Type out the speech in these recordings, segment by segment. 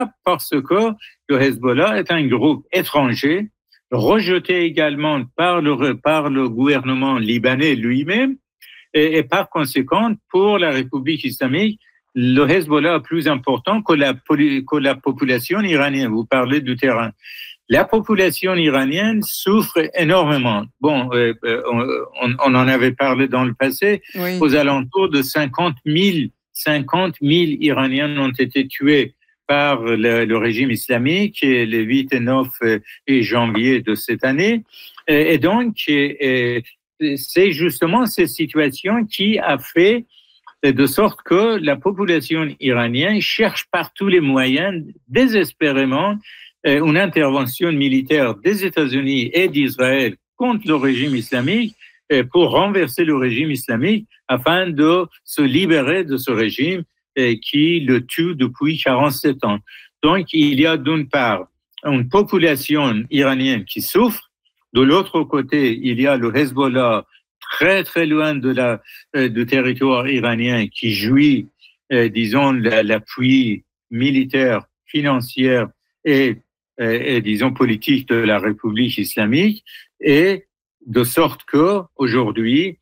parce que le Hezbollah est un groupe étranger, rejeté également par le gouvernement libanais lui-même, et par conséquent, pour la République islamique, le Hezbollah est plus important que la population iranienne. Vous parlez du terrain. La population iranienne souffre énormément. Bon, on en avait parlé dans le passé. Oui. Aux alentours de 50 000 Iraniens ont été tués par le régime islamique les 8 et 9 janvier de cette année. Et donc, c'est justement cette situation qui a fait de sorte que la population iranienne cherche par tous les moyens, désespérément, une intervention militaire des États-Unis et d'Israël contre le régime islamique pour renverser le régime islamique afin de se libérer de ce régime qui le tue depuis 47 ans. Donc, il y a d'une part une population iranienne qui souffre. De l'autre côté, il y a le Hezbollah très, très loin du territoire iranien qui jouit, disons, l'appui militaire, financier et disons, politique de la République islamique. Et de sorte qu'aujourd'hui,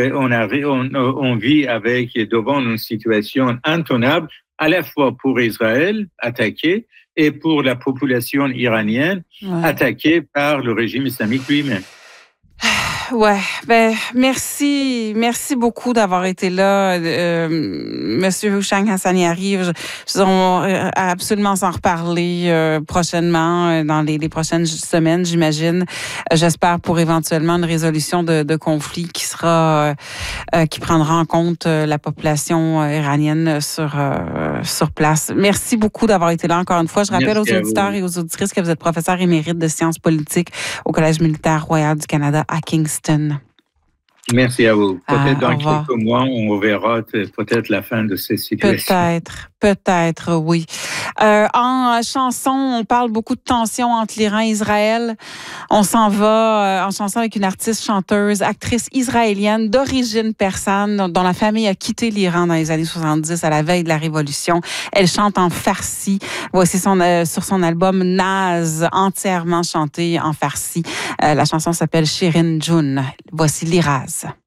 on vit devant une situation intenable, à la fois pour Israël, attaqué, et pour la population iranienne, attaquée par le régime islamique lui-même. Ouais, merci beaucoup d'avoir été là, Monsieur Hushang Hassaniari. On va absolument s'en reparler prochainement, dans les prochaines semaines, j'imagine. J'espère pour éventuellement une résolution de conflit qui prendra en compte la population iranienne sur place. Merci beaucoup d'avoir été là encore une fois. Je rappelle aux auditeurs et aux auditrices que vous êtes professeur émérite de sciences politiques au Collège militaire royal du Canada à Kingston. Merci à vous. Peut-être dans quelques mois, on verra peut-être la fin de cette situation. Peut-être, oui. En chanson, on parle beaucoup de tensions entre l'Iran et Israël. On s'en va en chanson avec une artiste, chanteuse, actrice israélienne d'origine persane, dont la famille a quitté l'Iran dans les années 70 à la veille de la Révolution. Elle chante en farsi. Voici sur son album Naz, entièrement chanté en farsi. La chanson s'appelle Shirin Jun. Voici Liraz.